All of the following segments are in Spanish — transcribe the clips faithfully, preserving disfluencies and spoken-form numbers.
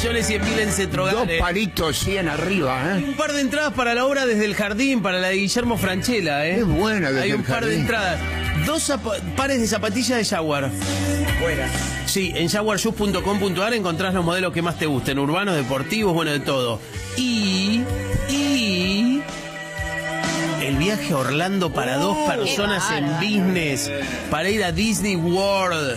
millones cien mil en Cetrogal. Dos palitos cien arriba, ¿eh? Un par de entradas para la obra Desde el Jardín, para la de Guillermo Francella, ¿eh? Qué buena Desde Hay un el par de Jardín. entradas. Dos pares de zapatillas de Jaguar. Buena. Sí, en jaguar shoes punto com punto a r encontrás los modelos que más te gusten, urbanos, deportivos, bueno, de todo. Y... y... el viaje a Orlando para dos personas qué en bárbaro. business, para ir a Disney World.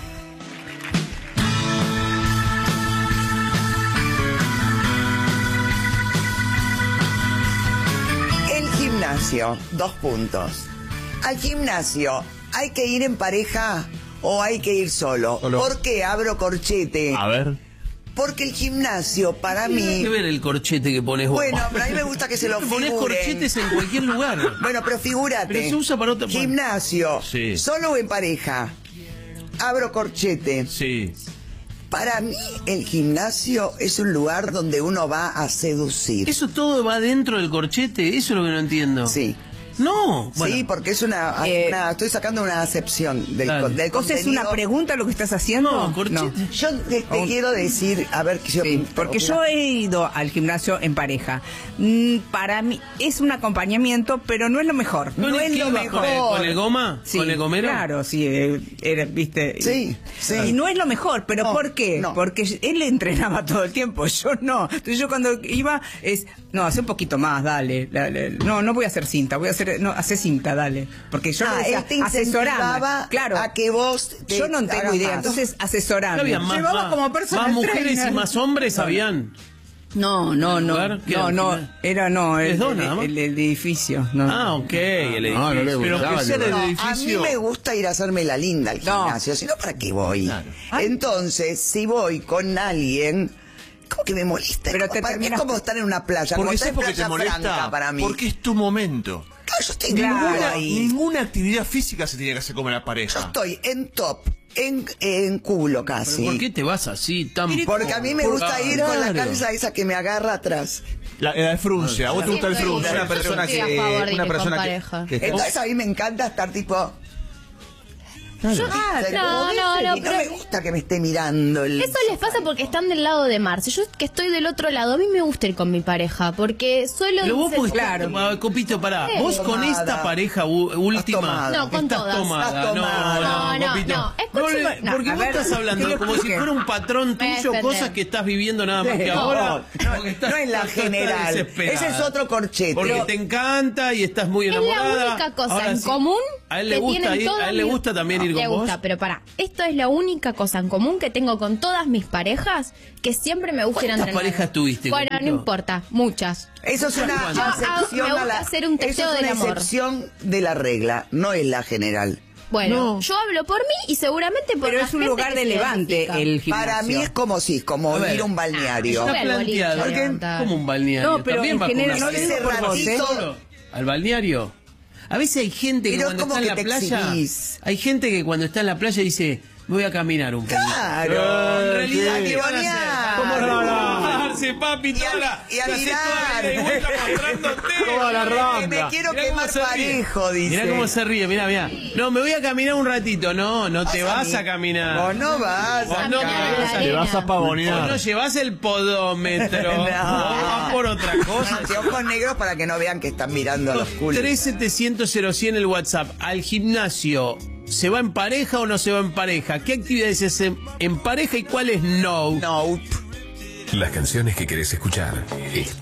El gimnasio, dos puntos. Al gimnasio, ¿hay que ir en pareja o hay que ir solo? Solo. ¿Por qué abro corchete? A ver. Porque el gimnasio, para Hay mí... que ver el corchete que pones vos. Bueno, pero a mí me gusta que se lo Pones figuren. corchetes en cualquier lugar. Bueno, pero figúrate. Pero se usa para otra- Gimnasio, Sí. solo o en pareja. Abro corchete. Sí. Para mí, el gimnasio es un lugar donde uno va a seducir. ¿Eso todo va dentro del corchete? Eso es lo que no entiendo. Sí. No. Bueno, Sí, porque es una, Eh, una- estoy sacando una acepción del, Dale. con- del ¿Cosa es contenido. una pregunta lo que estás haciendo? No, corchete. Yo te, te Un- quiero decir, a ver, que yo... Sí, porque yo he ido al gimnasio en pareja. Mm, para mí es un acompañamiento, pero no es lo mejor. ¿Con No el es qué lo iba? mejor. ¿Con el, con el goma? Sí, ¿Con el gomero? claro, sí, eh, era, viste. Sí, sí. Y no es lo mejor, pero No, ¿por qué? no. Porque él entrenaba todo el tiempo, yo no. Entonces yo cuando iba es, no, hace un poquito más, dale. la- la- no, no voy a hacer cinta, voy a hacer, no, hace cinta, dale. Porque yo Ah, le decía, él te incentivaba asesorame. Claro. a que vos te yo no tengo hagas idea, más. entonces asesorame. Había más, Llevaba más- como personal más mujeres trainer. y más hombres habían. No, no, no, ¿Lugar? ¿Qué no, era? no, era no, el, ¿Es dos el, nada más? el- el edificio, no. Ah, ok, el edificio. no le Pero gustaba que sea el el lugar. A mí edificio. me gusta ir a hacerme la linda al No. gimnasio, si no, ¿para qué voy? Entonces, si voy con alguien, ¿cómo que me molesta? Pero Es te como- terminas- Es como estar en una playa, como Porque estar sé en por qué te Playa molesta. Franca para mí. Porque es tu momento. Claro, yo estoy Claro. ninguna Ninguna, ahí. ninguna actividad física se tiene que hacer como la Yo pareja. estoy en top, en, en culo ¿Pero casi. por qué te vas así tan Porque a mí me Por- gusta ir con la Claro. calza esa que me agarra atrás. La, la de fruncia. ¿A vos te gusta el Estoy- fruncia? Una Una persona estoy que... a favor de Una ir con persona que... pareja. que- Entonces a mí me encanta estar tipo... Yo- Ah, no, no, no, y pero me gusta que me esté mirando el... eso les pasa porque están del lado de Marce. Yo que estoy del otro lado, a mí me gusta ir con mi pareja, porque suelo... Pero vos ser- podés, Claro. claro. Copito, pará. Sí. Vos con Tomada. esta pareja u- última. tomada. No, con estás todas. tomada. Estás tomada. No, no, No, no, Copito. no. Escuchen, le- no, porque a vos ver, estás hablando que lo como si explique. fuera un patrón Me tuyo, defender. cosas que estás viviendo nada más que No, ahora. no, porque estás- no es la estás- estás general. desesperada. Ese es otro corchete. Porque Pero- te encanta y estás muy Es enamorada. la única cosa Ahora en sí, común A él le que gusta tienen ir, todas a él le mis- gusta también ir Le con gusta, vos. pero pará, esto es la única cosa en común que tengo con todas mis parejas, que siempre me gusta ir a ¿Cuántas entrenar. parejas tuviste, Bueno, Copito? no importa, muchas. Eso es una Yo hago- excepción me a gusta la... hacer un testeo eso es del una amor. excepción de la regla, no es la general. Bueno, No. yo hablo por mí y seguramente por Pero la es un gente lugar que de se levante identifica. el gimnasio. Para mí es como si, como A ver. ir a un balneario. Yo Está voy al boliche planteado. a Porque- levantar. como un balneario. No, pero También en vas con general una no pareja. ese por vos, ¿eh? ratito- Solo al balneario. A veces hay gente que Pero cuando es como está en que la te playa, exhibís. hay gente que cuando está en la playa dice, voy a caminar un poco. Claro. En realidad, Sí. ¿qué van a hacer? ¿Cómo ¿Cómo no? relajarse, papi? Y a- toda la- y a te haces toda la mirar. ida y vuelta mostrándote. Toda la Que rambla. me quiero Mirá cómo quemar se ríe. parejo, dice. Mirá cómo se ríe, mirá, mirá. No, me voy a caminar un ratito. No, no te Vas a vas mi- a caminar. Vos no vas Vos a no caminar te en vas la a Te arena. vas a Vos pavonear. no llevas el podómetro. No. Vos vas por otra cosa. Ojos negros para que no vean que están mirando a los culos. tres setecientos cero cien el WhatsApp. Al gimnasio, ¿se va en pareja o no se va en pareja? ¿Qué actividades se hacen en pareja y cuáles no? Nope. Las canciones que querés escuchar.